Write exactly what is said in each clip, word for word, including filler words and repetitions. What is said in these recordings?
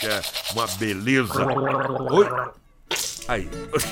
que é uma beleza. Oi? Aí.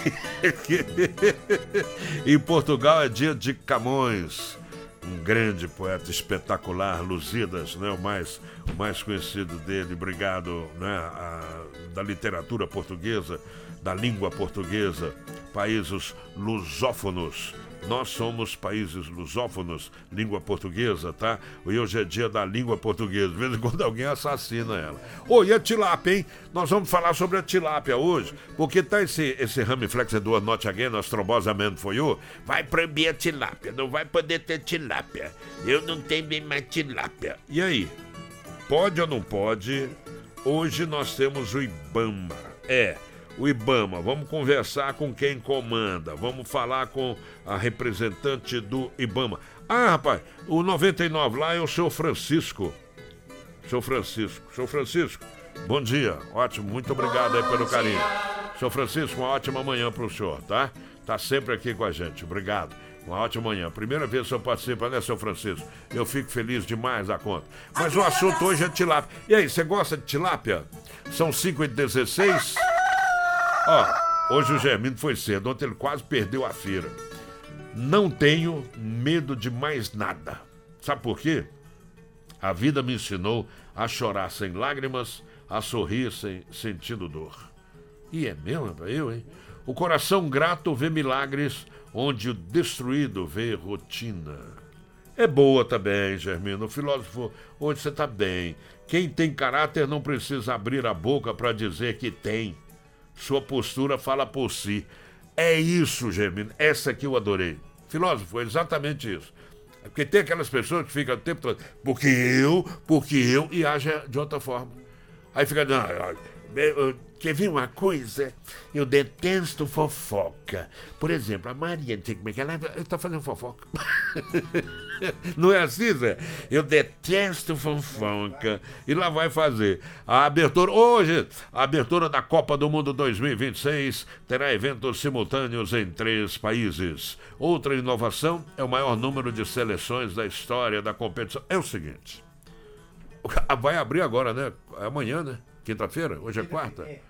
Em Portugal é dia de Camões, um grande poeta espetacular, Lusíadas, né? o, mais, o mais conhecido dele, obrigado, né? a, da literatura portuguesa, da língua portuguesa, países lusófonos. Nós somos países lusófonos, língua portuguesa, tá? E hoje é dia da língua portuguesa. De vez em quando alguém assassina ela. Ô, e a tilápia, hein? Nós vamos falar sobre a tilápia hoje, porque tá esse, esse Ramiflex do Not Again, nós trombosamente foi o. Vai proibir a tilápia, não vai poder ter tilápia. Eu não tenho bem mais tilápia. E aí? Pode ou não pode? Hoje nós temos o IBAMA. É. O IBAMA, vamos conversar com quem comanda, vamos falar com a representante do IBAMA. Ah, rapaz, o noventa e nove lá é o seu Francisco. Seu Francisco, seu Francisco, bom dia, ótimo, muito obrigado aí pelo carinho. Seu Francisco, uma ótima manhã pro senhor, tá? Tá sempre aqui com a gente, obrigado. Uma ótima manhã. Primeira vez que o senhor participa, né, seu Francisco? Eu fico feliz demais da conta. Mas o assunto hoje é tilápia. E aí, você gosta de tilápia? São cinco e dezesseis. Ó, hoje o Germino foi cedo, ontem ele quase perdeu a feira. Não tenho medo de mais nada. Sabe por quê? A vida me ensinou a chorar sem lágrimas, a sorrir sem sentindo dor. E é mesmo, eu, hein? O coração grato vê milagres, onde o destruído vê rotina. É boa também, Germino. O filósofo, hoje você tá bem. Quem tem caráter não precisa abrir a boca para dizer que tem. Sua postura fala por si. É isso, Germino. Essa que eu adorei. Filósofo, é exatamente isso. É porque tem aquelas pessoas que ficam o tempo todo, porque eu, porque eu, e agem de outra forma. Aí fica, não, quer ver uma coisa? Eu detesto fofoca. Por exemplo, a Maria, não sei como é que ela está fazendo fofoca. Não é assim, Zé? Eu detesto fofoca. E lá vai fazer. A abertura, hoje, a abertura da Copa do Mundo dois mil e vinte e seis terá eventos simultâneos em três países. Outra inovação é o maior número de seleções da história da competição. É o seguinte, vai abrir agora, né? É amanhã, né? Quinta-feira? Hoje é quarta?